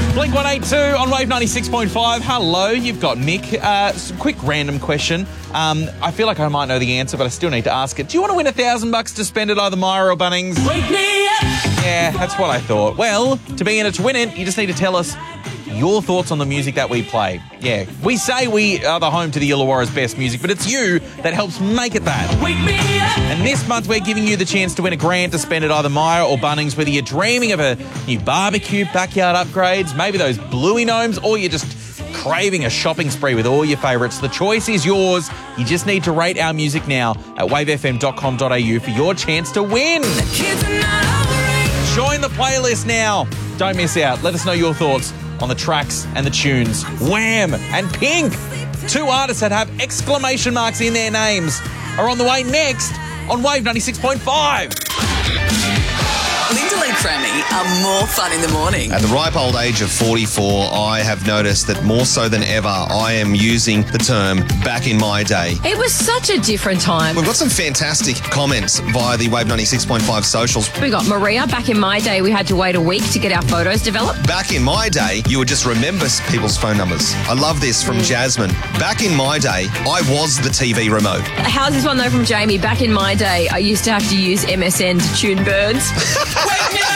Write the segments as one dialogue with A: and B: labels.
A: Blink-182 on Wave 96.5. Hello, you've got Mick. Quick random question. I feel like I might know the answer, but I still need to ask it. Do you want to win $1,000 to spend at either Myer or Bunnings?
B: Wake me up!
A: Yeah, that's what I thought. Well, to be in it to win it, you just need to tell us your thoughts on the music that we play. Yeah, we say we are the home to the Illawarra's best music, but it's you that helps make it that.
B: Wake me up!
A: And this month we're giving you the chance to win $1,000 to spend at either Myer or Bunnings, whether you're dreaming of a new barbecue, backyard upgrades, maybe those bluey gnomes, or you're just craving a shopping spree with all your favourites. The choice is yours. You just need to rate our music now at wavefm.com.au for your chance to win. Join the playlist now. Don't miss out. Let us know your thoughts on the tracks and the tunes. Wham and Pink, two artists that have exclamation marks in their names, are on the way next on Wave 96.5.
C: Linda and Crammy are more fun in the morning.
D: At the ripe old age of 44, I have noticed that more so than ever, I am using the term back in my day.
E: It was such a different time.
D: We've got some fantastic comments via the Wave 96.5 socials.
E: We got Maria. Back in my day, we had to wait a week to get our photos developed.
D: Back in my day, you would just remember people's phone numbers. I love this from Jasmine. Back in my day, I was the TV remote.
E: How's this one though from Jamie? Back in my day, I used to have to use MSN to tune birds.
B: Wake me up!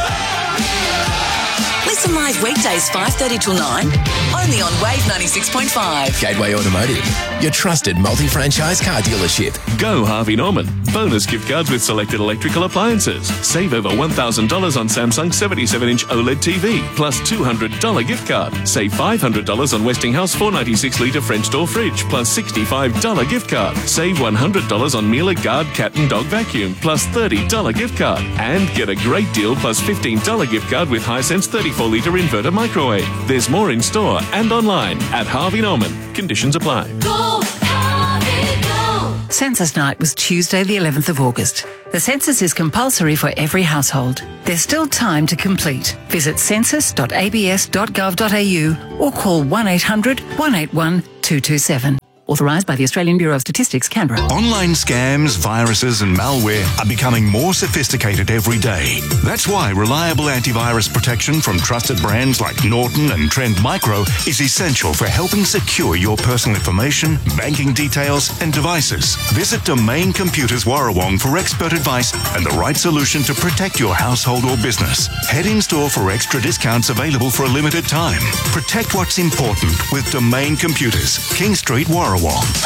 C: Listen live weekdays 5:30 till 9, only on Wave 96.5.
F: Gateway Automotive, your trusted multi-franchise car dealership.
G: Go Harvey Norman. Bonus gift cards with selected electrical appliances. Save over $1,000 on Samsung 77-inch OLED TV, plus $200 gift card. Save $500 on Westinghouse 496-litre French door fridge, plus $65 gift card. Save $100 on Miele Guard cat and dog vacuum, plus $30 gift card. And get a great deal plus $15 gift card with Hisense 34-litre inverter microwave. There's more in store and online at Harvey Norman. Conditions apply.
B: Go, Harvey, go!
H: Census night was Tuesday, the 11th of August. The census is compulsory for every household. There's still time to complete. Visit census.abs.gov.au or call 1800 181 227. Authorised by the Australian Bureau of Statistics, Canberra.
I: Online scams, viruses and malware are becoming more sophisticated every day. That's why reliable antivirus protection from trusted brands like Norton and Trend Micro is essential for helping secure your personal information, banking details and devices. Visit Domain Computers Warrawong for expert advice and the right solution to protect your household or business. Head in store for extra discounts available for a limited time. Protect what's important with Domain Computers, King Street, Warrawong.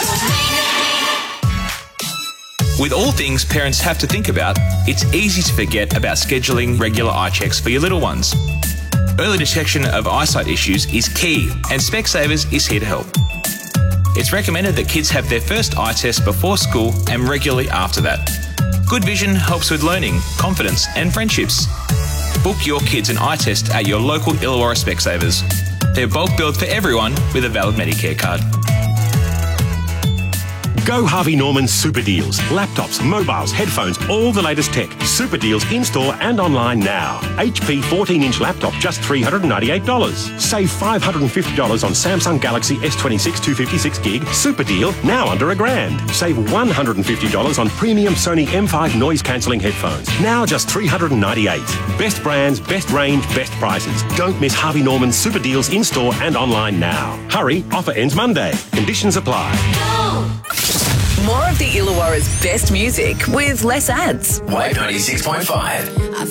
J: With all things parents have to think about, it's easy to forget about scheduling regular eye checks for your little ones. Early detection of eyesight issues is key, and Specsavers is here to help. It's recommended that kids have their first eye test before school and regularly after that. Good vision helps with learning, confidence and friendships. Book your kids an eye test at your local Illawarra Specsavers. They're bulk billed for everyone with a valid Medicare card.
K: Go Harvey Norman Super Deals. Laptops, mobiles, headphones, all the latest tech. Super Deals in-store and online now. HP 14-inch laptop, just $398. Save $550 on Samsung Galaxy S26 256 gig. Super deal, now under $1,000. Save $150 on premium Sony M5 noise-cancelling headphones. Now just $398. Best brands, best range, best prices. Don't miss Harvey Norman Super Deals in-store and online now. Hurry, offer ends Monday. Conditions apply.
C: More of the Illawarra's best music with less ads.
F: Wave 96.5.